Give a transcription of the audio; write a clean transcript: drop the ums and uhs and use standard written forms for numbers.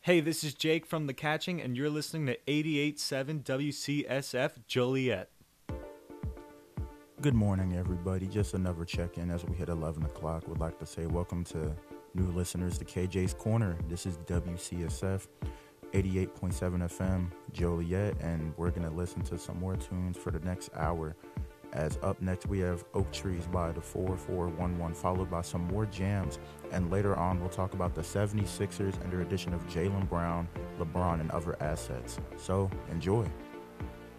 Hey, this is Jake from The Catching, and you're listening to 88.7 WCSF Joliet. Good morning, everybody. Just another check-in as we hit 11 o'clock. Would like to say welcome to new listeners to KJ's Corner. This is WCSF 88.7 FM Joliet, and we're going to listen to some more tunes for the next hour. As up next, we have Oak Trees by the 4411, followed by some more jams. And later on, we'll talk about the 76ers and their addition of Jaylen Brown, LeBron, and other assets. So, enjoy.